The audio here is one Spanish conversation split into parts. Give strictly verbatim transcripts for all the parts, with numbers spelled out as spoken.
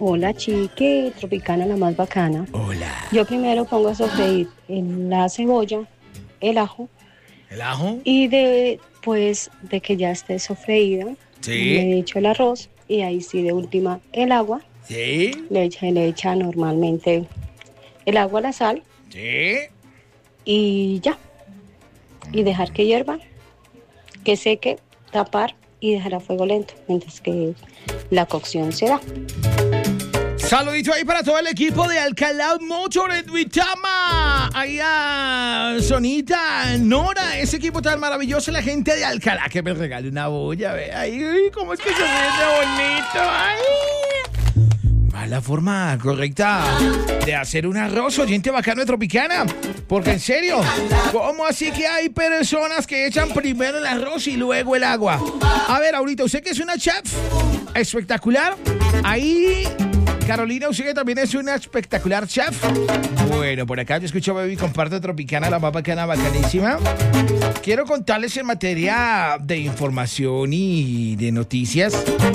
Hola, chique, Tropicana, la más bacana. Hola. Yo primero pongo a sofreír en la cebolla, el ajo, ¿El ajo? y después de que ya esté sofreída, Sí. le echo el arroz y ahí sí de última el agua. Sí. Le echa, le echa normalmente el agua, la sal Sí. y ya. Y dejar que hierva, que seque, tapar y dejar a fuego lento mientras que la cocción se da. Saludito ahí para todo el equipo de Alcalá Motor en Duitama. Ahí a Sonita, Nora, ese equipo tan maravilloso, la gente de Alcalá que me regale una boya, ve ahí, uy, cómo es que se ríe de bonito, ay. Va la forma correcta de hacer un arroz, oyente bacano de Tropicana. Porque en serio, ¿cómo así que hay personas que echan primero el arroz y luego el agua? A ver, ahorita, usted que es una chef espectacular, ahí... Carolina, usted que también es una espectacular chef. Bueno, por acá yo escucho a Baby Comparte Tropicana, la más bacana, bacanísima. Quiero contarles en materia de información y de noticias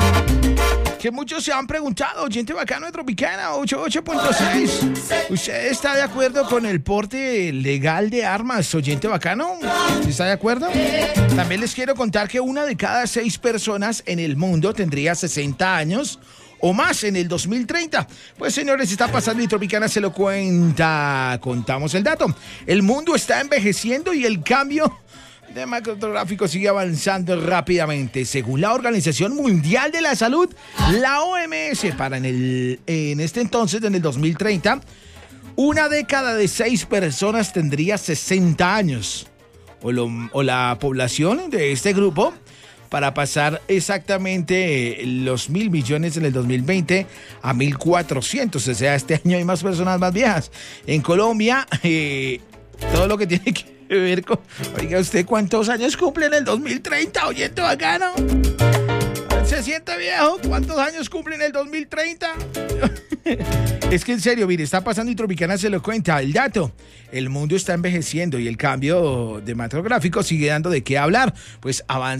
que muchos se han preguntado, oyente bacano de Tropicana, ochenta y ocho punto seis. ¿Usted está de acuerdo con el porte legal de armas, oyente bacano? ¿Está de acuerdo? También les quiero contar que una de cada seis personas en el mundo tendría sesenta años o más en el dos mil treinta. Pues señores, está pasando y Tropicana se lo cuenta. Contamos el dato. El mundo está envejeciendo y el cambio de macrotográfico sigue avanzando rápidamente. Según la Organización Mundial de la Salud, la O M S, para en, el, en este entonces, en el dos mil treinta, una de cada de seis personas tendría sesenta años. O, lo, o la población de este grupo, para pasar exactamente los mil millones en el dos mil veinte a mil cuatrocientos. O sea, este año hay más personas más viejas. En Colombia, eh, todo lo que tiene que ver con... Oiga, ¿usted cuántos años cumple en el dos mil treinta, oyente bacano? ¿Se siente viejo? ¿Cuántos años cumple en el dos mil treinta? Es que en serio, mire, está pasando y Tropicana se lo cuenta. El dato, el mundo está envejeciendo y el cambio de macrográfico sigue dando de qué hablar. Pues avanza.